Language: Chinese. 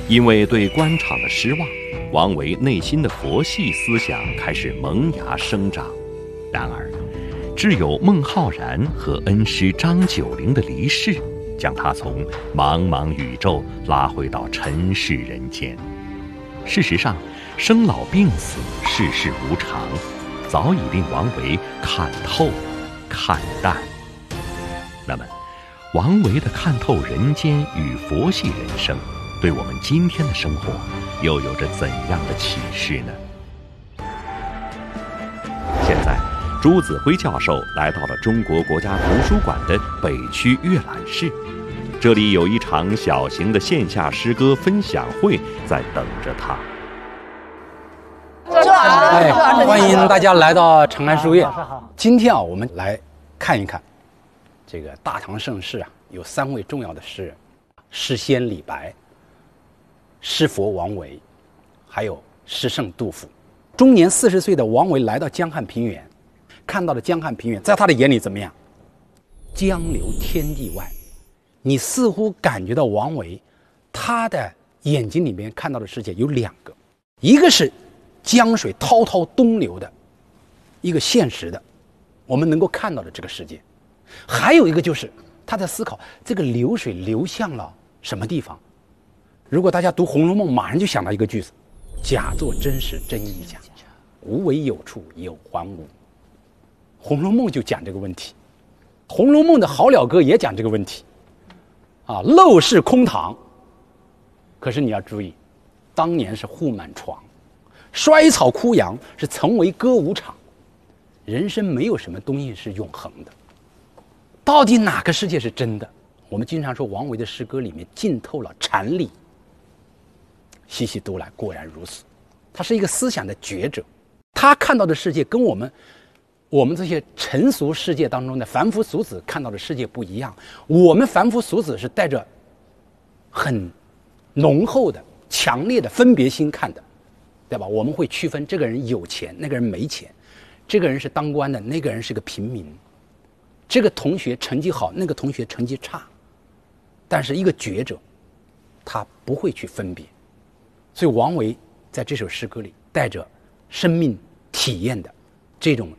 因为对官场的失望，王维内心的佛系思想开始萌芽生长。然而，只有孟浩然和恩师张九龄的离世，将他从茫茫宇宙拉回到尘世人间。事实上，生老病死，世事无常，早已令王维看透、看淡。那么，王维的看透人间与佛系人生，对我们今天的生活又有着怎样的启示呢？现在，朱子辉教授来到了中国国家图书馆的北区阅览室，这里有一场小型的线下诗歌分享会在等着他。 欢迎大家来到长安书院。今天我们来看一看这个大唐盛世有3位重要的诗人：诗仙李白、诗佛王维，还有诗圣杜甫。终年40岁的王维来到江汉平原，看到了江汉平原，在他的眼里怎么样？江流天地外。你似乎感觉到王维他的眼睛里面看到的世界有2个，一个是江水滔滔东流的一个现实的我们能够看到的这个世界，还有一个就是他在思考这个流水流向了什么地方。如果大家读《红楼梦》，马上就想到一个句子：假作真时真亦假，无为有处有还无。《红楼梦》就讲这个问题，《红楼梦》的好了歌也讲这个问题陋室空堂。可是你要注意，当年是户满床，衰草枯杨，是曾为歌舞场。人生没有什么东西是永恒的，到底哪个世界是真的？我们经常说王维的诗歌里面浸透了禅理，细细读来果然如此。他是一个思想的觉者，他看到的世界跟我们这些尘俗世界当中的凡夫俗子看到的世界不一样。我们凡夫俗子是带着很浓厚的强烈的分别心看的，对吧？我们会区分这个人有钱，那个人没钱，这个人是当官的，那个人是个平民，这个同学成绩好，那个同学成绩差。但是一个觉者他不会去分别，所以王维在这首诗歌里带着生命体验的这种